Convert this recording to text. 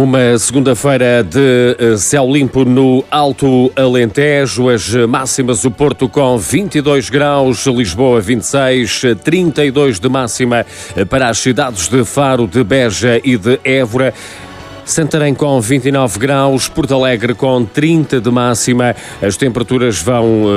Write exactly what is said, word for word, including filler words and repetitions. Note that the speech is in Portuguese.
Uma segunda-feira de uh, céu limpo no Alto Alentejo, as máximas: o Porto com vinte e dois graus, Lisboa vinte e seis, trinta e dois de máxima para as cidades de Faro, de Beja e de Évora. Santarém com vinte e nove graus, Porto Alegre com trinta de máxima. As temperaturas vão